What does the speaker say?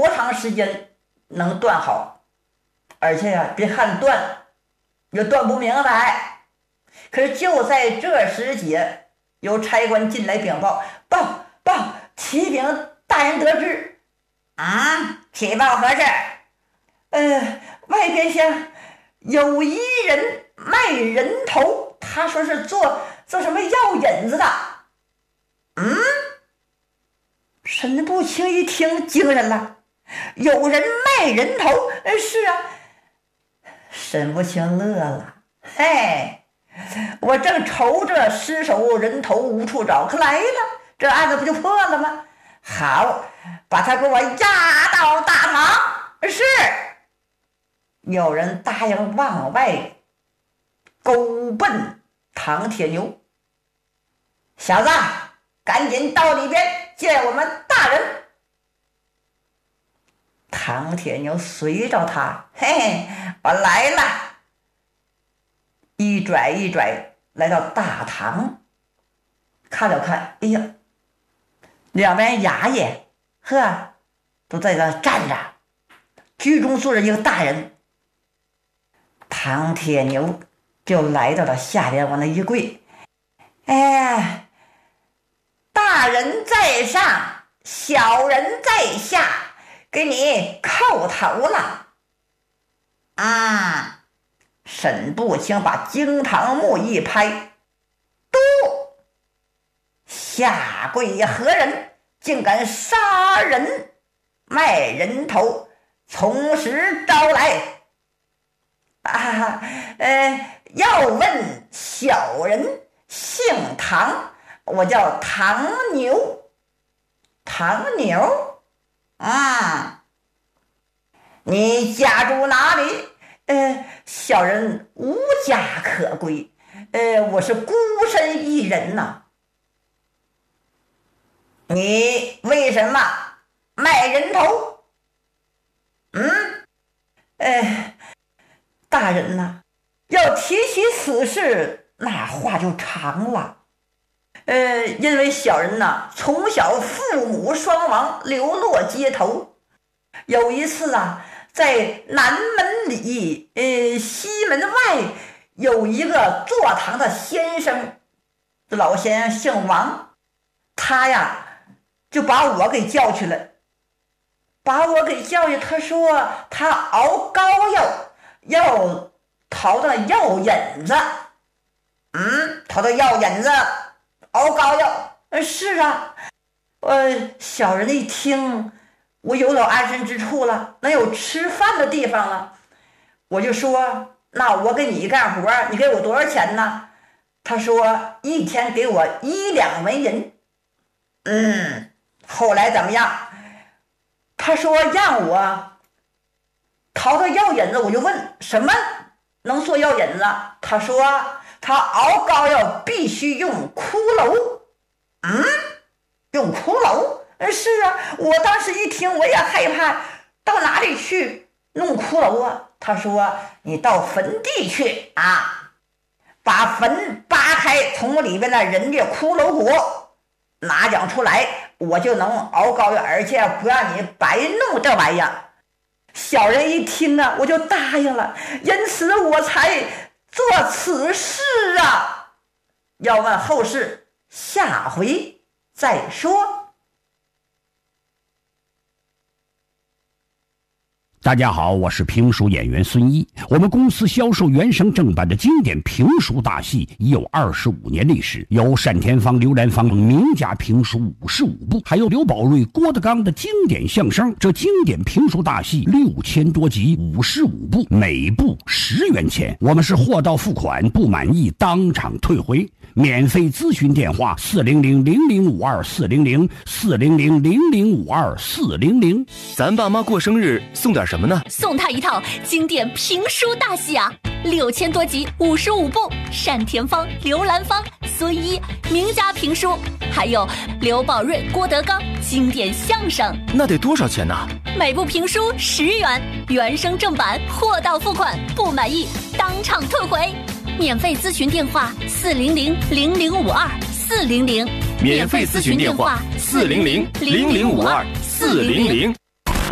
多长时间能断好，而且呀，别看断又断不明白。可是就在这时节，有差官进来禀报，报启禀大人得知。启报何事？外边厢有一人卖人头，他说是做什么药引子的。沈不清一听惊人了，有人卖人头？是啊。沈不清乐了，嘿，我正愁着失手人头无处找，可来了，这案子不就破了吗？好，把他给我押到大堂。是。有人答应往外勾奔唐铁牛。小子，赶紧到里边见我们大人。唐铁牛随着他，嘿，我来了。一拽来到大堂，看了看，哎呀，两边衙役都在那站着，居中坐着一个大人。唐铁牛就来到了下边，往那一跪，大人在上，小人在下，给你叩头了。沈不清把惊堂木一拍，嘟，下跪何人？竟敢杀人卖人头，从实招来。要问小人姓唐，我叫唐牛。唐牛？你家住哪里？小人无家可归，我是孤身一人呐。你为什么卖人头？大人呐，要提起此事，那话就长了。因为小人呐，从小父母双亡，流落街头。有一次啊，在南门里西门外有一个坐堂的先生，这老先生姓王，他呀就把我给叫去了。他说他熬膏药要淘到药引子。淘到药引子熬膏药。是啊。小人一听，我有了安身之处了，能有吃饭的地方了，我就说那我给你干活，你给我多少钱呢？他说一天给我1两纹银。后来怎么样？他说让我淘到药引子，我就问什么能做药引子？他说他熬膏药必须用骷髅。用骷髅？是啊。我当时一听我也害怕，到哪里去弄骷髅啊？他说你到坟地去把坟扒开，从里边的人家骷髅骨拿奖出来，我就能熬膏药，而且不让你白弄这玩意儿。小人一听啊，我就答应了，因此我才做此事啊。要问后事，下回再说。 大家好，我是评书演员孙一。我们公司销售原声正版的经典评书大戏已有25年历史，有单田芳、刘兰芳名家评书55部，还有刘宝瑞、郭德纲的经典相声。这经典评书大戏6000多集，55部，每部10元钱。我们是货到付款，不满意当场退回。免费咨询电话400-0052-400，400-0052-400。 咱爸妈过生日送点什么呢？ 送他一套经典评书大戏啊，6000多集，55部，单田芳、刘兰芳、孙一名家评书，还有刘宝瑞、郭德纲经典相声。 那得多少钱呢？ 每部评书10元，原声正版，货到付款，不满意当场退回。免费咨询电话400-0052-400， 免费咨询电话400-0052-400。